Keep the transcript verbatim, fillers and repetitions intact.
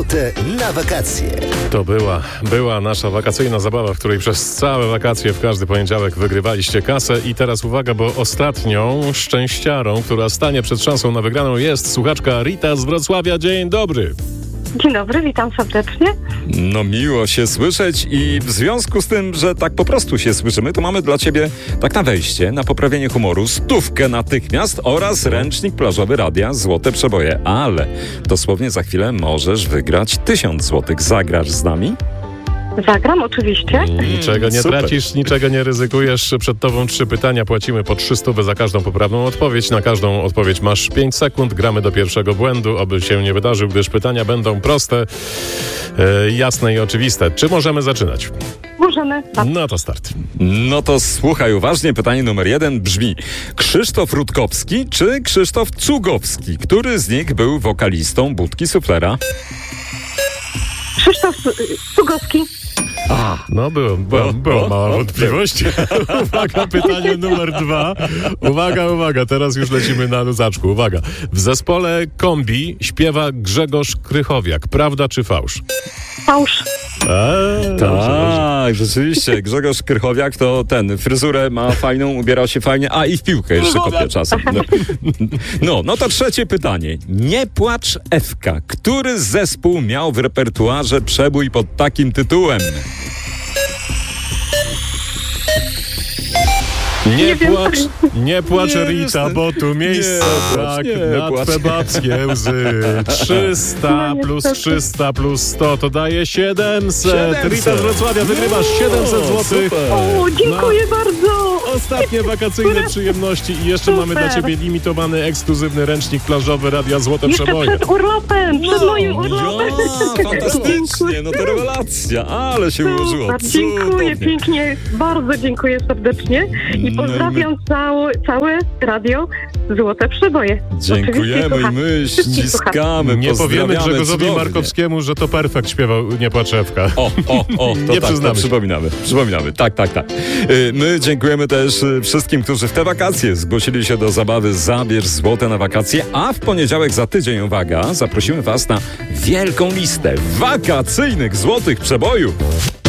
Złote na wakacje. To była, była nasza wakacyjna zabawa, w której przez całe wakacje w każdy poniedziałek wygrywaliście kasę. I teraz uwaga, bo ostatnią szczęściarą, która stanie przed szansą na wygraną, jest słuchaczka Rita z Wrocławia. Dzień dobry. Dzień dobry, witam serdecznie. No miło się słyszeć i w związku z tym, że tak po prostu się słyszymy, to mamy dla ciebie tak na wejście, na poprawienie humoru, stówkę natychmiast oraz ręcznik plażowy radia Złote Przeboje. Ale dosłownie za chwilę możesz wygrać tysiąc złotych. Zagrasz z nami? Zagram oczywiście. Niczego nie Super. tracisz, niczego nie ryzykujesz. Przed tobą trzy pytania, płacimy po trzy stówy za każdą poprawną odpowiedź. Na każdą odpowiedź masz pięć sekund. Gramy do pierwszego błędu, oby się nie wydarzył, gdyż pytania będą proste, e, jasne i oczywiste. Czy możemy zaczynać? Możemy. Tak. No to start. No to słuchaj uważnie, pytanie numer jeden brzmi: Krzysztof Rutkowski czy Krzysztof Cugowski? Który z nich był wokalistą Budki Suflera? Krzysztof Cugowski. No, było, było, było mała wątpliwość. Uwaga, pytanie numer dwa. Uwaga, uwaga, teraz już lecimy na luzaczku. Uwaga. W zespole Kombi śpiewa Grzegorz Krychowiak. Prawda czy fałsz? Fałsz. Eee, Tak, rzeczywiście. Grzegorz Krychowiak to ten, fryzurę ma fajną, ubiera się fajnie, a i w piłkę jeszcze kopie czasem. No, no, no to trzecie pytanie. Nie płacz Ewka. Który zespół miał w repertuarze przebój pod takim tytułem? Nie, Nie wiem. płacz, nie płacz Nie, Rita, niestety. bo tu miejsca Nie brak płacz, nie na płacz. twe babskie łzy. trzysta No plus niestety. trzysta plus sto to daje siedemset. siedemset. Rita z Wrocławia, wygrywasz siedemset złotych. super. O, dziękuję bardzo. Ostatnie wakacyjne przyjemności i jeszcze Super. mamy dla ciebie limitowany, ekskluzywny ręcznik plażowy Radia Złote Jeszcze Przeboje. przed urlopem, przed moim urlopem. Ja, fantastycznie, no to rewelacja, ale się ułożyło. Super, dziękuję Cudownie. pięknie, bardzo dziękuję serdecznie i No i pozdrawiam całe, całe radio Złote Przeboje. Oczywiście Dziękujemy i słucham. my Wszystkich słucham. ściskamy, Nie powiemy pozdrawiamy Grzegorzowi cudownie. Markowskiemu, że to Perfekt śpiewał Nie płaczewka. O, o, o, to Nie tak, to przyznamy się. przypominamy, przypominamy, tak, tak, tak. Y, My dziękujemy też y, wszystkim, którzy w te wakacje zgłosili się do zabawy Zabierz Złote na wakacje, a w poniedziałek za tydzień, uwaga, zaprosimy was na wielką listę wakacyjnych złotych przebojów.